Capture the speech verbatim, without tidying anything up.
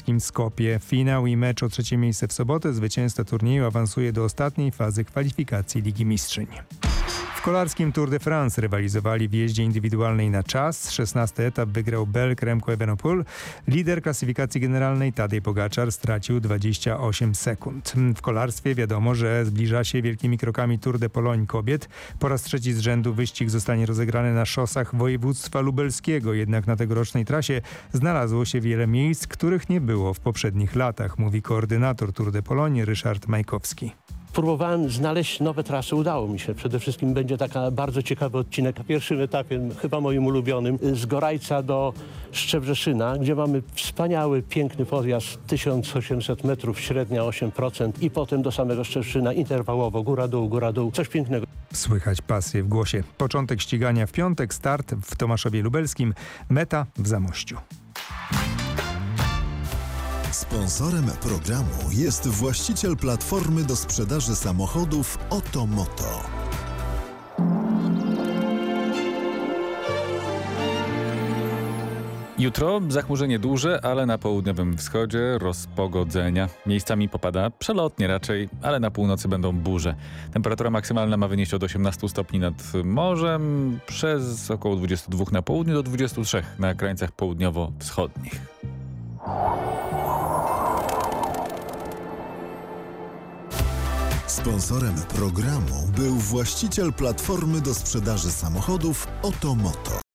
tureckim Skopie. Finał i mecz o trzecie miejsce w sobotę. Zwycięzca turnieju awansuje do ostatniej fazy kwalifikacji Ligi Mistrzyń. W kolarskim Tour de France rywalizowali w jeździe indywidualnej na czas. szesnasty etap wygrał Belg Remco Evenepoel. Lider klasyfikacji generalnej Tadej Pogaczar stracił dwadzieścia osiem sekund. W kolarstwie wiadomo, że zbliża się wielkimi krokami Tour de Pologne kobiet. Po raz trzeci z rzędu wyścig zostanie rozegrany na szosach województwa lubelskiego. Jednak na tegorocznej trasie znalazło się wiele miejsc, których nie było w poprzednich latach, mówi koordynator Tour de Pologne Ryszard Majkowski. Próbowałem znaleźć nowe trasy, udało mi się. Przede wszystkim będzie taka bardzo ciekawy odcinek na pierwszym etapie, chyba moim ulubionym, z Gorajca do Szczebrzeszyna, gdzie mamy wspaniały, piękny podjazd, tysiąc osiemset metrów, średnia osiem procent i potem do samego Szczebrzeszyna interwałowo, góra-dół, góra-dół, coś pięknego. Słychać pasję w głosie. Początek ścigania w piątek, start w Tomaszowie Lubelskim, meta w Zamościu. Sponsorem programu jest właściciel platformy do sprzedaży samochodów Otomoto. Jutro zachmurzenie duże, ale na południowym wschodzie rozpogodzenia. Miejscami popada przelotnie raczej, ale na północy będą burze. Temperatura maksymalna ma wynieść od osiemnastu stopni nad morzem, przez około dwudziestu dwóch na południu do dwudziestu trzech na krańcach południowo-wschodnich. Sponsorem programu był właściciel platformy do sprzedaży samochodów Otomoto.